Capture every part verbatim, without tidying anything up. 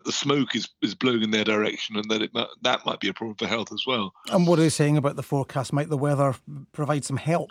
the smoke is, is blowing in their direction, and that it might, that might be a problem for health as well. And what are you saying about the forecast? Might the weather provide some help?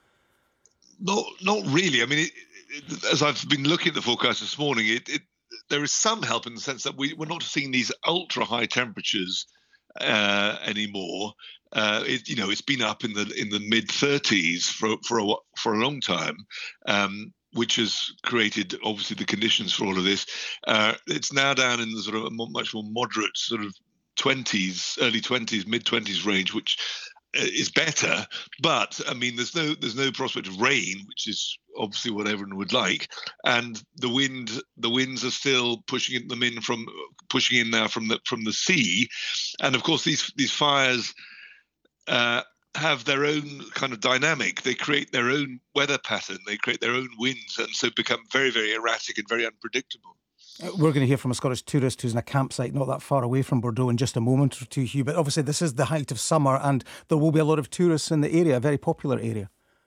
Not not really. I mean, it, it, as I've been looking at the forecast this morning, it, it there is some help in the sense that we, we're not seeing these ultra high temperatures uh, anymore. Uh, it, you know, it's been up in the in the mid thirties for for a for a long time, um, which has created obviously the conditions for all of this. Uh, it's now down in the sort of a much more moderate sort of twenties, early twenties, mid twenties range, which is better. But I mean, there's no there's no prospect of rain, which is obviously what everyone would like, and the wind the winds are still pushing them in from pushing in now from the from the sea, and of course these these fires uh, have their own kind of dynamic. They create their own weather pattern. They create their own winds, and so become very very erratic and very unpredictable. We're going to hear from a Scottish tourist who's in a campsite not that far away from Bordeaux in just a moment or two, Hugh. But obviously this is the height of summer and there will be a lot of tourists in the area, a very popular area.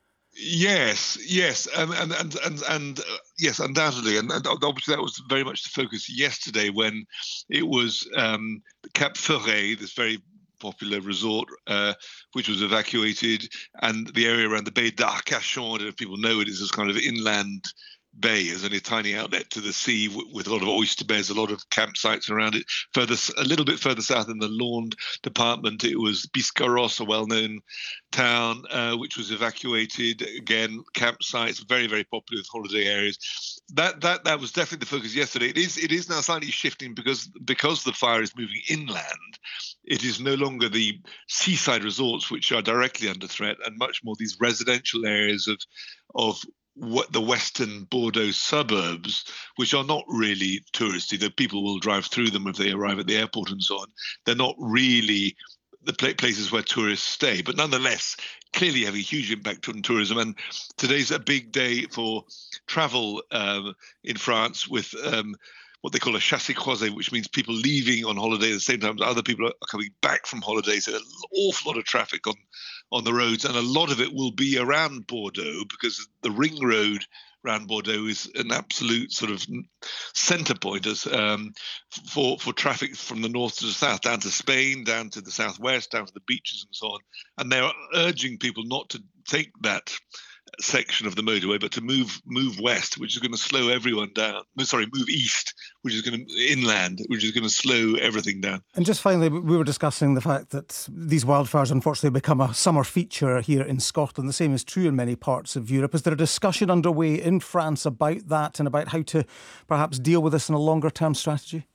Yes, yes, and and and and, and uh, yes, undoubtedly, and, and obviously that was very much the focus yesterday when it was um, Cap Ferret, this very popular resort, uh, which was evacuated, and the area around the Bay d'Arcachon. I don't know if people know it, is this kind of inland bay, is only a tiny outlet to the sea with a lot of oyster beds, a lot of campsites around it. Further, a little bit further south in the Landes department, it was Biscarrosse, a well-known town, uh, which was evacuated. Again, campsites, very, very popular with holiday areas. That that that was definitely the focus yesterday. It is it is now slightly shifting because because the fire is moving inland. It is no longer the seaside resorts which are directly under threat, and much more these residential areas of of what the western Bordeaux suburbs, which are not really touristy, though people will drive through them if they arrive at the airport and so on. They're not really the places where tourists stay, but nonetheless, clearly have a huge impact on tourism. And today's a big day for travel um, in France with um, what they call a chassé-croisé, which means people leaving on holiday at the same time as other people are coming back from holiday. So an awful lot of traffic on, on the roads, and a lot of it will be around Bordeaux because the ring road around Bordeaux is an absolute sort of centre point as, um, for for traffic from the north to the south, down to Spain, down to the southwest, down to the beaches and so on. And they're urging people not to take that section of the motorway, but to move move west, which is going to slow everyone down. No, sorry, move east, which is going to inland, which is going to slow everything down. And just finally, we were discussing the fact that these wildfires unfortunately become a summer feature here in Scotland. The same is true in many parts of Europe. Is there a discussion underway in France about that and about how to perhaps deal with this in a longer term strategy?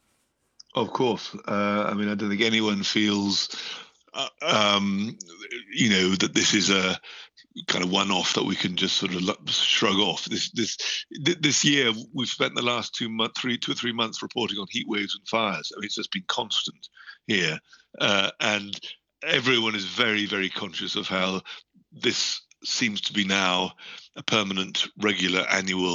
Of course. Uh, I mean, I don't think anyone feels, uh, um, you know, that this is a kind of one-off that we can just sort of shrug off. This this this year, we've spent the last two month, three, two or three months reporting on heat waves and fires. I mean, it's just been constant here, uh, and everyone is very, very conscious of how this seems to be now a permanent, regular, annual